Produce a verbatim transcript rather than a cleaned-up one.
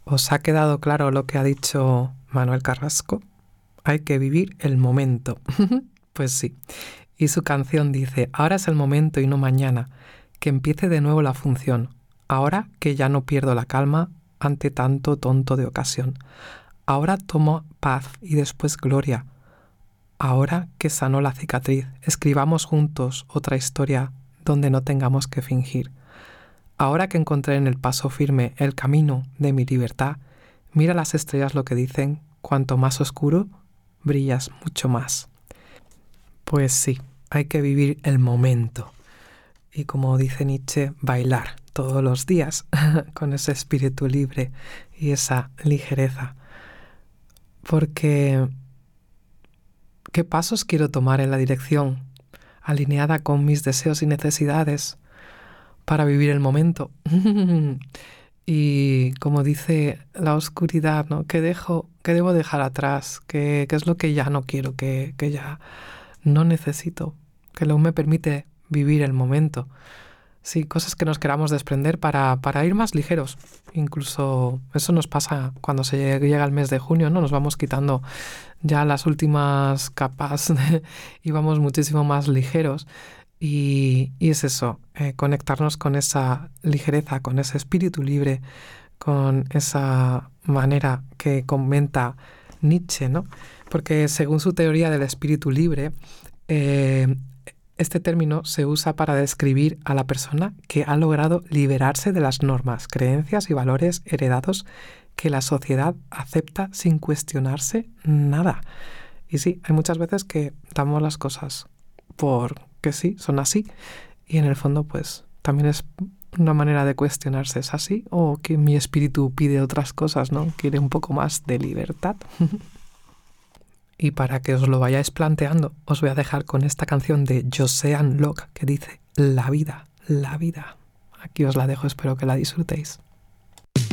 ¿Os ha quedado claro lo que ha dicho Manuel Carrasco? Hay que vivir el momento. Pues sí. Y su canción dice, ahora es el momento y no mañana, que empiece de nuevo la función. Ahora que ya no pierdo la calma ante tanto tonto de ocasión. Ahora tomo paz y después gloria. Ahora que sanó la cicatriz, escribamos juntos otra historia donde no tengamos que fingir. Ahora que encontré en el paso firme el camino de mi libertad, mira las estrellas lo que dicen, cuanto más oscuro, brillas mucho más. Pues sí, hay que vivir el momento. Y como dice Nietzsche, bailar todos los días con ese espíritu libre y esa ligereza. Porque, ¿qué pasos quiero tomar en la dirección alineada con mis deseos y necesidades para vivir el momento? Y como dice la oscuridad, ¿no? ¿Qué dejo, qué debo dejar atrás? ¿Qué, qué es lo que ya no quiero, que, que ya no necesito? Que no me permite vivir el momento. Sí, cosas que nos queramos desprender para, para ir más ligeros. Incluso eso nos pasa cuando se llega el mes de junio, ¿no? Nos vamos quitando ya las últimas capas de, y vamos muchísimo más ligeros. Y, y es eso, eh, conectarnos con esa ligereza, con ese espíritu libre, con esa manera que comenta Nietzsche, ¿no? Porque según su teoría del espíritu libre, eh, este término se usa para describir a la persona que ha logrado liberarse de las normas, creencias y valores heredados que la sociedad acepta sin cuestionarse nada. Y sí, hay muchas veces que damos las cosas porque sí, son así. Y en el fondo, pues, también es una manera de cuestionarse, ¿es así? O que mi espíritu pide otras cosas, ¿no? Quiere un poco más de libertad. Y para que os lo vayáis planteando, os voy a dejar con esta canción de Josean Locke que dice La vida, la vida. Aquí os la dejo, espero que la disfrutéis.